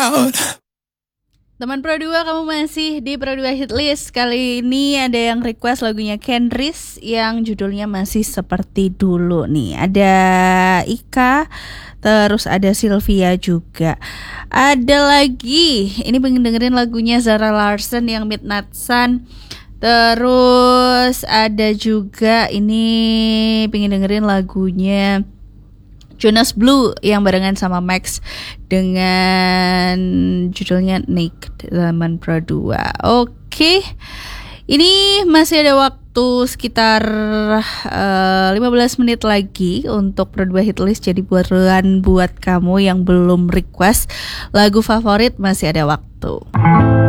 out. Teman Pro 2, kamu masih di Pro 2 Hitlist. Kali ini ada yang request lagunya Kendris yang judulnya masih seperti dulu nih. Ada Ika, terus ada Sylvia juga. Ada lagi, ini pengen dengerin lagunya Zara Larsson yang Midnight Sun. Terus ada juga ini pengen dengerin lagunya Jonas Blue yang barengan sama Max dengan judulnya Naked, Teman Pro 2. Oke. Ini masih ada waktu sekitar 15 menit lagi untuk Pro 2 Hitlist. Jadi buat kamu yang belum request lagu favorit masih ada waktu.